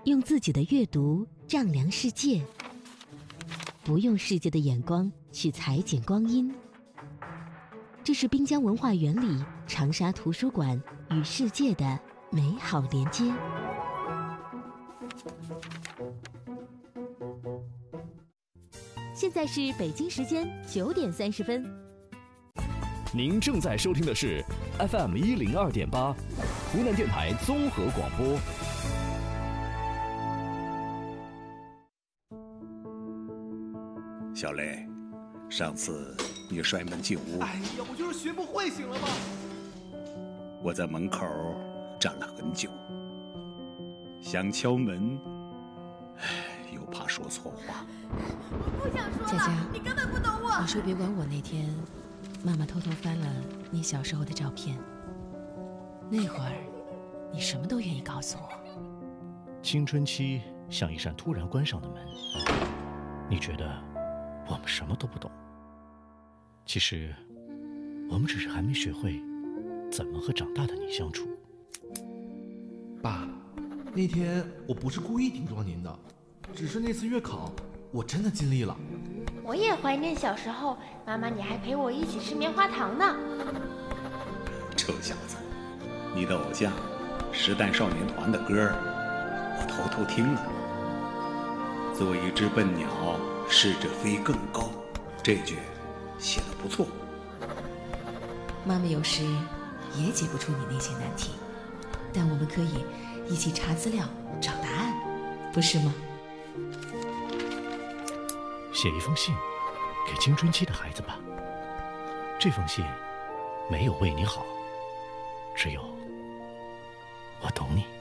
用自己的阅读丈量世界，不用世界的眼光去裁剪光阴。这是滨江文化园里长沙图书馆与世界的美好连接。现在是北京时间9点30分。 您正在收听的是 FM 102.8，湖南电台综合广播。 小雷，上次你摔门进屋， 哎呀，我就是学不会，行了吗？ 我在门口站了很久，想敲门，又怕说错话。 我不想说了， 佳佳， 你根本不懂我。 你说别管我。那天，妈妈偷偷翻了你小时候的照片，那会儿，你什么都愿意告诉我。 青春期像一扇突然关上的门，你觉得我们什么都不懂，其实我们只是还没学会怎么和长大的你相处。 爸，那天我不是故意顶撞您的，只是那次月考我真的尽力了。 我也怀念小时候，妈妈你还陪我一起吃棉花糖呢。 臭小子，你的偶像时代少年团的歌我偷偷听了。做一只笨鸟，试着飞更高，这句写得不错。 妈妈有时也解不出你那些难题，但我们可以一起查资料找答案，不是吗？ 写一封信给青春期的孩子吧，这封信没有为你好，只有我懂你。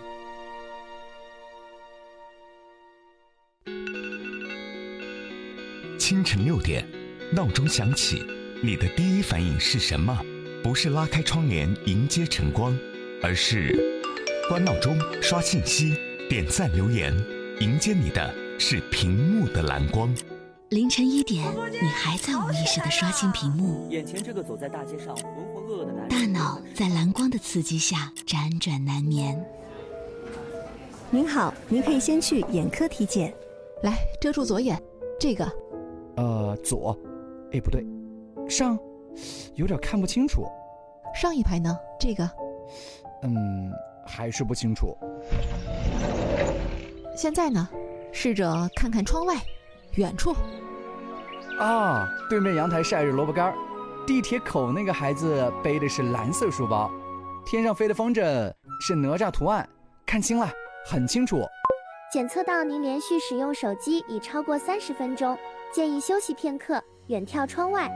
清晨6点，闹钟响起，你的第一反应是什么？不是拉开窗帘迎接晨光，而是关闹钟、刷信息、点赞留言，迎接你的是屏幕的蓝光。 凌晨1点，你还在无意识地刷新屏幕， 眼前这个走在大街上浑浑噩噩的男人， 大脑在蓝光的刺激下辗转难眠。 您好，您可以先去眼科体检。 来，遮住左眼，这个。 左，哎，不对，上，有点看不清楚。 上一排呢？这个。 还是不清楚。 现在呢？试着看看窗外，远处。 啊，对面阳台晒着萝卜干，地铁口那个孩子背的是蓝色书包，天上飞的风筝是哪吒图案，看清了，很清楚。 检测到您连续使用手机已超过30分钟，建议休息片刻，远眺窗外。